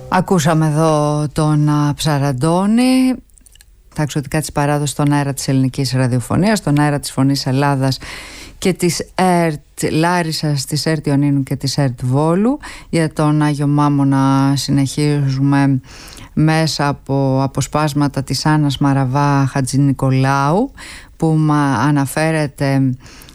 Ακούσαμε εδώ τον Ψαραντώνη, τα εξωτικά της παράδοσης στον αέρα της ελληνικής ραδιοφωνίας, στον αέρα της Φωνής Ελλάδας και της ΕΡΤ Λάρισσας, της ΕΡΤ Ιωνίνου και της ΕΡΤ Βόλου. Για τον Άγιο Μάμονα συνεχίζουμε μέσα από αποσπάσματα της Άννας Μαραβά Χατζηνικολάου, που αναφέρεται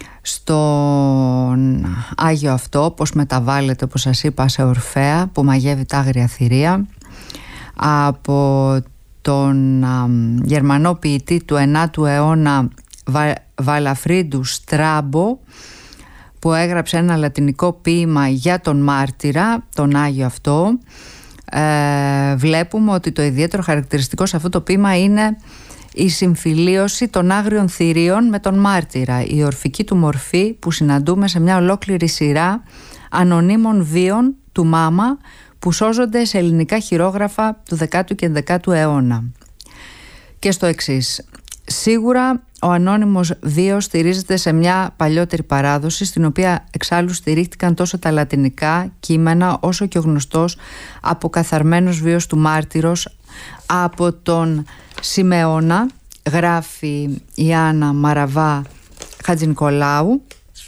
στον Άγιο αυτό, πως μεταβάλλεται, όπως σας είπα, σε Ορφέα που μαγεύει τα άγρια θηρία, από τον Γερμανό ποιητή του 9ου αιώνα Βαλαφρίντου Στράμπο, που έγραψε ένα λατινικό ποίημα για τον μάρτυρα, τον Άγιο αυτό. Βλέπουμε ότι το ιδιαίτερο χαρακτηριστικό σε αυτό το ποίημα είναι η συμφιλίωση των άγριων θηρίων με τον μάρτυρα, η ορφική του μορφή που συναντούμε σε μια ολόκληρη σειρά ανωνύμων βίων του Μάμα που σώζονται σε ελληνικά χειρόγραφα του 10ου και 11ου αιώνα. Και στο εξής: σίγουρα ο ανώνυμος βίος στηρίζεται σε μια παλιότερη παράδοση, στην οποία εξάλλου στηρίχτηκαν τόσο τα λατινικά κείμενα όσο και ο γνωστός αποκαθαρμένος βίος του μάρτυρος από τον Σιμεώνα, γράφει η Άννα Μαραβά Χατζηνικολάου,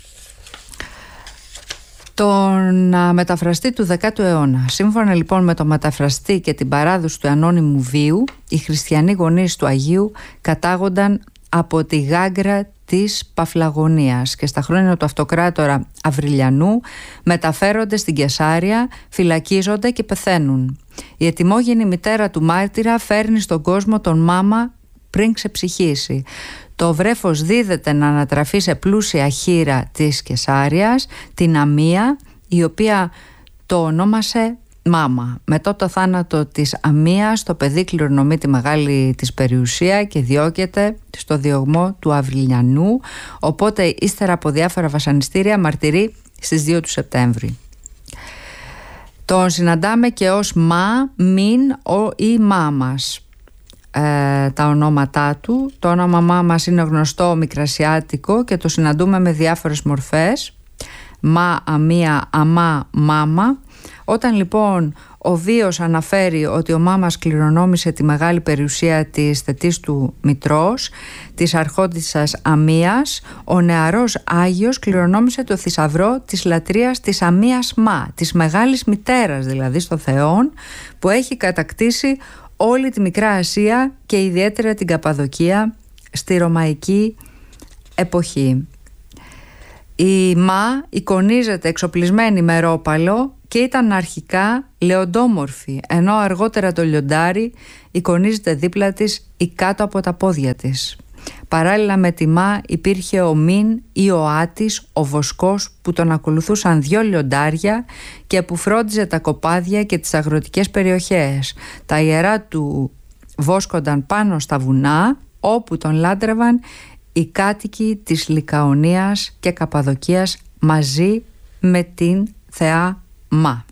τον μεταφραστή του 10ου αιώνα. Σύμφωνα λοιπόν με τον μεταφραστή και την παράδοση του ανώνυμου βίου, οι χριστιανοί γονείς του Αγίου κατάγονταν από τη Γάγκρα της Παφλαγωνίας και στα χρόνια του αυτοκράτορα Αυριλιανού μεταφέρονται στην Κεσάρια, φυλακίζονται και πεθαίνουν. Η ετοιμόγενη μητέρα του μάρτυρα φέρνει στον κόσμο τον Μάμα πριν ξεψυχήσει. Το βρέφος δίδεται να ανατραφεί σε πλούσια χήρα της Κεσάριας, την Αμία, η οποία το ονόμασε Μάμα. Μετά το θάνατο της Αμίας, το παιδί κληρονομεί τη μεγάλη της περιουσία και διώκεται στο διωγμό του Αυριλιανού, οπότε ύστερα από διάφορα βασανιστήρια μαρτυρεί στις 2 του Σεπτέμβρη. Τον συναντάμε και ως Μα, Μην ή Μάμας. Τα ονόματά του. Το όνομα Μάμας είναι γνωστό μικρασιάτικο και το συναντούμε με διάφορες μορφές: Μα, Αμία, Αμά, Μάμα. Όταν λοιπόν ο βίος αναφέρει ότι ο Μάμας κληρονόμησε τη μεγάλη περιουσία της θετής του μητρός, της αρχόντισσας Αμίας, ο νεαρός Άγιος κληρονόμησε το θησαυρό της λατρείας της Αμίας Μα, της μεγάλης μητέρας δηλαδή στο Θεόν, που έχει κατακτήσει όλη τη Μικρά Ασία και ιδιαίτερα την Καπαδοκία στη Ρωμαϊκή εποχή. Η Μα εικονίζεται εξοπλισμένη με ρόπαλο και ήταν αρχικά λεοντόμορφη, ενώ αργότερα το λιοντάρι εικονίζεται δίπλα της ή κάτω από τα πόδια της. Παράλληλα με τη Μα υπήρχε ο Μην ή ο Άτης, ο βοσκός, που τον ακολουθούσαν 2 λιοντάρια και που φρόντιζε τα κοπάδια και τις αγροτικές περιοχές. Τα ιερά του βόσκονταν πάνω στα βουνά, όπου τον λάτρευαν οι κάτοικοι της Λικαονίας και Καπαδοκίας μαζί με την θεά Μα.